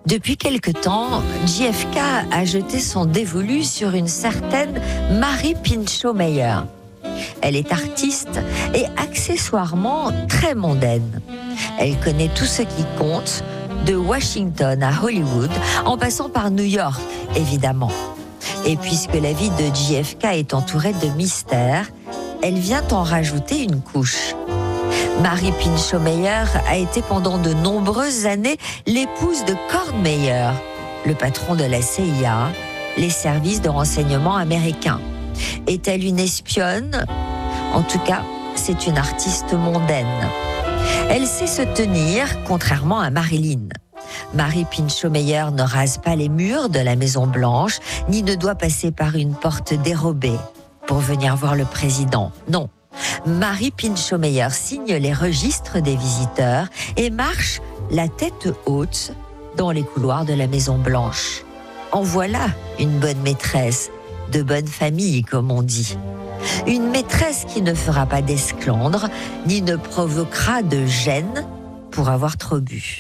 Depuis quelque temps, JFK a jeté son dévolu sur une certaine Mary Pinchot Meyer. Elle est artiste et accessoirement très mondaine. Elle connaît tout ce qui compte, de Washington à Hollywood, en passant par New York, évidemment. Et puisque la vie de JFK est entourée de mystères, elle vient en rajouter une couche. Mary Pinchot Meyer a été pendant de nombreuses années l'épouse de Cord Meyer, le patron de la CIA, les services de renseignement américains. Est-elle une espionne ? En tout cas, c'est une artiste mondaine. Elle sait se tenir, contrairement à Marilyn. Mary Pinchot Meyer ne rase pas les murs de la Maison Blanche, ni ne doit passer par une porte dérobée pour venir voir le président. Non. Mary Pinchot Meyer signe les registres des visiteurs et marche la tête haute dans les couloirs de la Maison Blanche. En voilà une bonne maîtresse, de bonne famille comme on dit. Une maîtresse qui ne fera pas d'esclandre, ni ne provoquera de gêne pour avoir trop bu.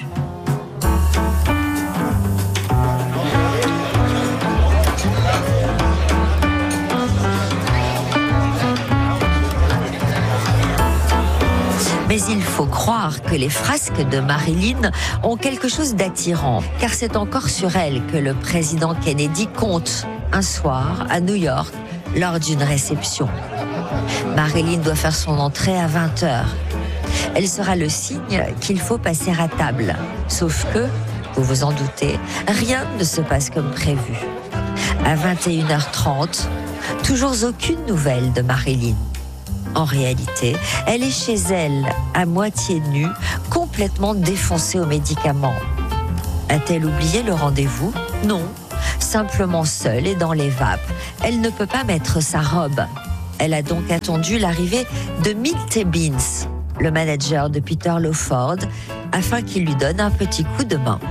Mais il faut croire que les frasques de Marilyn ont quelque chose d'attirant, car c'est encore sur elle que le président Kennedy compte un soir à New York lors d'une réception. Marilyn doit faire son entrée à 20h. Elle sera le signe qu'il faut passer à table. Sauf que, vous vous en doutez, rien ne se passe comme prévu. À 21h30, toujours aucune nouvelle de Marilyn. En réalité, elle est chez elle, à moitié nue, complètement défoncée aux médicaments. A-t-elle oublié le rendez-vous ? Non, simplement seule et dans les vapes. Elle ne peut pas mettre sa robe. Elle a donc attendu l'arrivée de Milt Beans, le manager de Peter Lawford, afin qu'il lui donne un petit coup de main.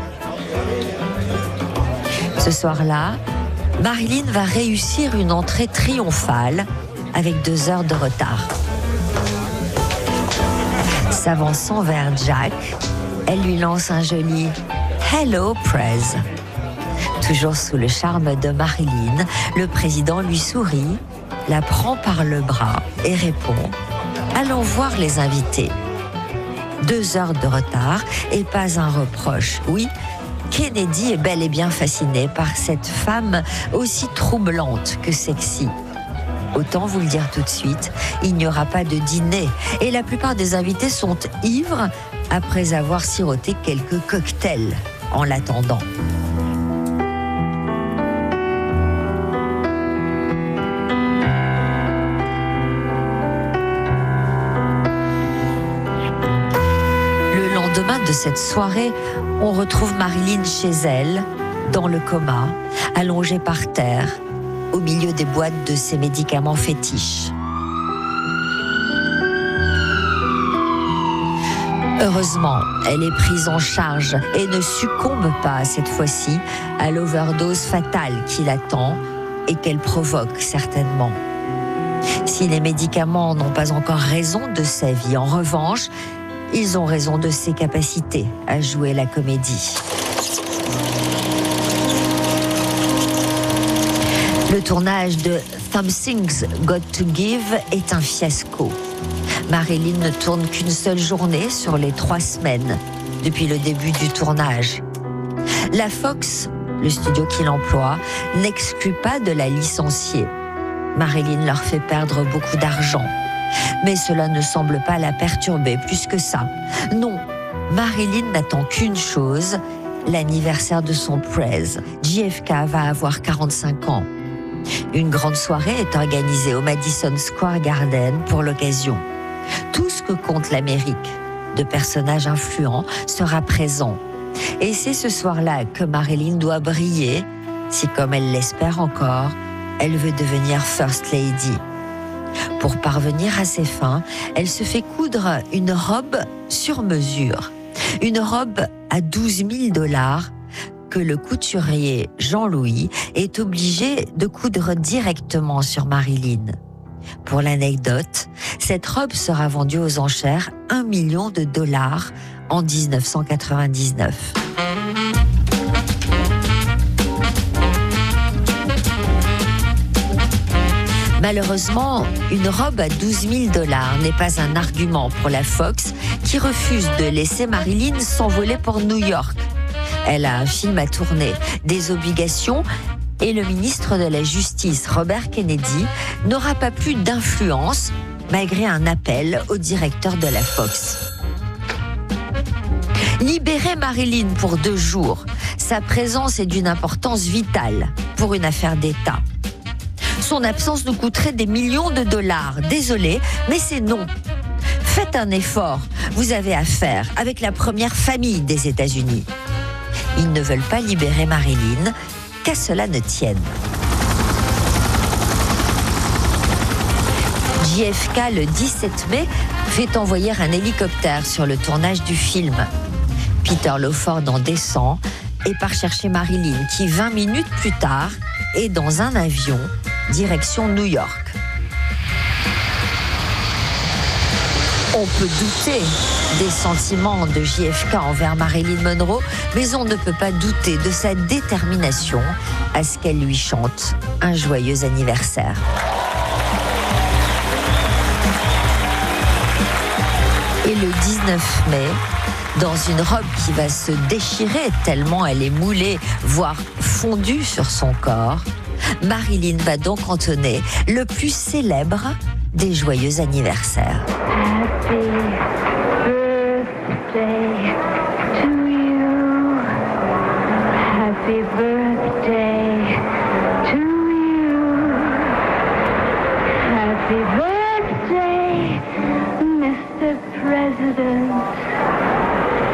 Ce soir-là, Marilyn va réussir une entrée triomphale avec 2 heures de retard. S'avançant vers Jack, elle lui lance un joli « Hello, Prez ». Toujours sous le charme de Marilyn, le président lui sourit, la prend par le bras et répond « Allons voir les invités ». 2 heures de retard et pas un reproche. Oui, Kennedy est bel et bien fasciné par cette femme aussi troublante que sexy. Autant vous le dire tout de suite, il n'y aura pas de dîner et la plupart des invités sont ivres après avoir siroté quelques cocktails en l'attendant. Le lendemain de cette soirée, on retrouve Marilyn chez elle, dans le coma, allongée par terre, au milieu des boîtes de ses médicaments fétiches. Heureusement, elle est prise en charge et ne succombe pas cette fois-ci à l'overdose fatale qui l'attend et qu'elle provoque certainement. Si les médicaments n'ont pas encore raison de sa vie, en revanche, ils ont raison de ses capacités à jouer la comédie. Le tournage de Something's Got to Give est un fiasco. Marilyn ne tourne qu'une seule journée sur les 3 semaines depuis le début du tournage. La Fox, le studio qui l'emploie, n'exclut pas de la licencier. Marilyn leur fait perdre beaucoup d'argent. Mais cela ne semble pas la perturber plus que ça. Non, Marilyn n'attend qu'une chose, l'anniversaire de son Prez. JFK va avoir 45 ans. Une grande soirée est organisée au Madison Square Garden pour l'occasion. Tout ce que compte l'Amérique de personnages influents sera présent. Et c'est ce soir-là que Marilyn doit briller, si comme elle l'espère encore, elle veut devenir First Lady. Pour parvenir à ses fins, elle se fait coudre une robe sur mesure. Une robe à $12,000 que le couturier Jean-Louis est obligé de coudre directement sur Marilyn. Pour l'anecdote, cette robe sera vendue aux enchères $1 million en 1999. Malheureusement, une robe à 12 000 $ n'est pas un argument pour la Fox qui refuse de laisser Marilyn s'envoler pour New York. Elle a un film à tourner, des obligations, et le ministre de la Justice, Robert Kennedy, n'aura pas plus d'influence malgré un appel au directeur de la Fox. Libérer Marilyn pour 2 jours, sa présence est d'une importance vitale pour une affaire d'État. Son absence nous coûterait des millions de $. Désolé, mais c'est non. Faites un effort. Vous avez affaire avec la première famille des États-Unis. Ils ne veulent pas libérer Marilyn, qu'à cela ne tienne. JFK, le 17 mai, fait envoyer un hélicoptère sur le tournage du film. Peter Lawford en descend et part chercher Marilyn, qui 20 minutes plus tard est dans un avion direction New York. On peut douter des sentiments de JFK envers Marilyn Monroe, mais on ne peut pas douter de sa détermination à ce qu'elle lui chante un joyeux anniversaire. Et le 19 mai, dans une robe qui va se déchirer tellement elle est moulée, voire fondue sur son corps, Marilyn va donc entonner le plus célèbre des joyeux anniversaires. Happy birthday to you. Happy birthday.